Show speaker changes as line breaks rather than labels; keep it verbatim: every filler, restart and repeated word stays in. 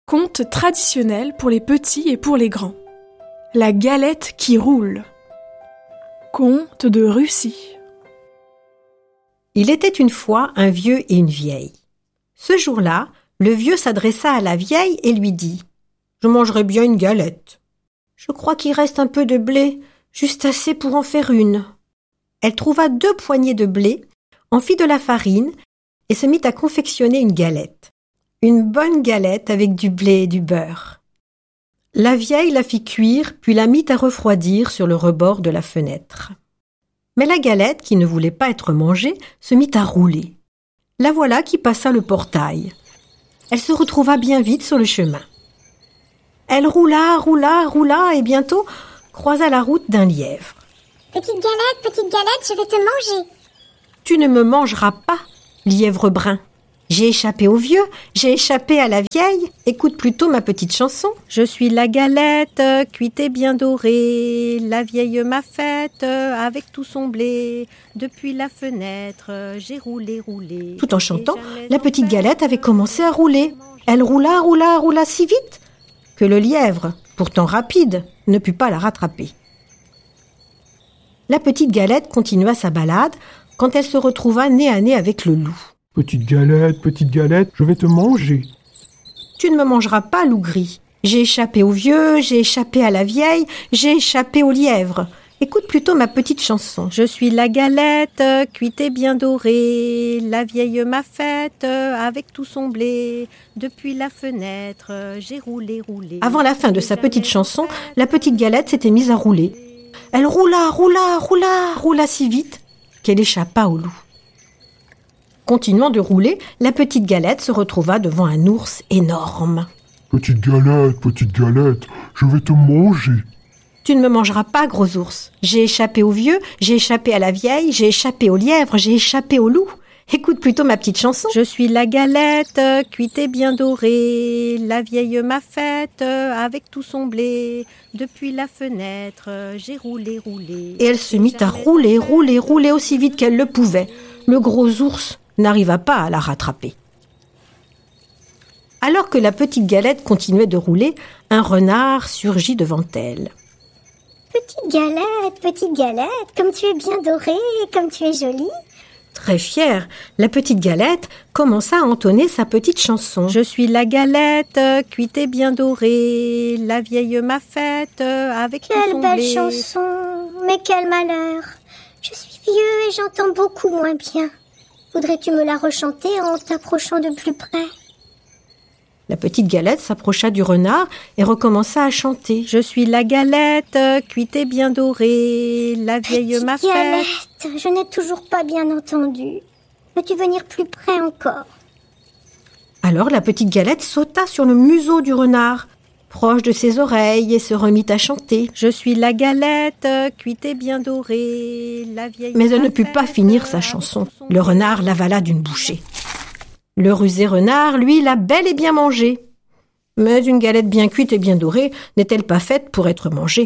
Conte traditionnel pour les petits et pour les grands. La galette qui roule. Conte de Russie.
Il était une fois un vieux et une vieille. Ce jour-là, le vieux s'adressa à la vieille et lui dit « Je mangerai bien une galette. Je crois qu'il reste un peu de blé, juste assez pour en faire une. » Elle trouva deux poignées de blé, en fit de la farine et se mit à confectionner une galette. Une bonne galette avec du blé et du beurre. La vieille la fit cuire, puis la mit à refroidir sur le rebord de la fenêtre. Mais la galette, qui ne voulait pas être mangée, se mit à rouler. La voilà qui passa le portail. Elle se retrouva bien vite sur le chemin. Elle roula, roula, roula, et bientôt croisa la route d'un lièvre.
« Petite galette, petite galette, je vais te manger. »«
Tu ne me mangeras pas, lièvre brun. J'ai échappé au vieux, j'ai échappé à la vieille. Écoute plutôt ma petite chanson. Je suis la galette, cuite et bien dorée. La vieille m'a faite avec tout son blé. Depuis la fenêtre, j'ai roulé, roulé. » Tout en chantant, la petite galette avait commencé à rouler. Elle roula, roula, roula si vite que le lièvre, pourtant rapide, ne put pas la rattraper. La petite galette continua sa balade quand elle se retrouva nez à nez avec le loup.
« Petite galette, petite galette, je vais te manger. »«
Tu ne me mangeras pas, loup gris. J'ai échappé au vieux, j'ai échappé à la vieille, j'ai échappé au lièvre. Écoute plutôt ma petite chanson. Je suis la galette, cuite et bien dorée. La vieille m'a faite avec tout son blé. Depuis la fenêtre, j'ai roulé, roulé. » Avant la fin de sa petite chanson, la petite galette s'était mise à rouler. Elle roula, roula, roula, roula si vite qu'elle échappa au loup. Continuant de rouler, la petite galette se retrouva devant un ours énorme.
« Petite galette, petite galette, je vais te manger. »«
Tu ne me mangeras pas, gros ours. J'ai échappé au vieux, j'ai échappé à la vieille, j'ai échappé au lièvre, j'ai échappé au loup. Écoute plutôt ma petite chanson. Je suis la galette, cuite et bien dorée. La vieille m'a faite avec tout son blé. Depuis la fenêtre, j'ai roulé, roulé. » Et elle se mit à rouler, rouler, rouler aussi vite qu'elle le pouvait. Le gros ours n'arriva pas à la rattraper. Alors que la petite galette continuait de rouler, un renard surgit devant elle.
« Petite galette, petite galette, comme tu es bien dorée, comme tu es jolie. »
Très fière, la petite galette commença à entonner sa petite chanson. « Je suis la galette, cuite et bien dorée. La vieille m'a faite avec tout son blé. »
Quelle belle chanson, mais quel malheur. Je suis vieux et j'entends beaucoup moins bien. Voudrais-tu me la rechanter en t'approchant de plus près ?
La petite galette s'approcha du renard et recommença à chanter. « Je suis la galette, cuite et bien dorée. La vieille
petite
m'a faite... »
Galette, je n'ai toujours pas bien entendu. Veux-tu venir plus près encore ?
Alors la petite galette sauta sur le museau du renard, proche de ses oreilles, et se remit à chanter. « Je suis la galette, cuite et bien dorée. La vieille... » Mais elle ne put pas finir sa chanson. Le renard l'avala d'une bouchée. Le rusé renard, lui, l'a bel et bien mangée. Mais une galette bien cuite et bien dorée n'est-elle pas faite pour être mangée ?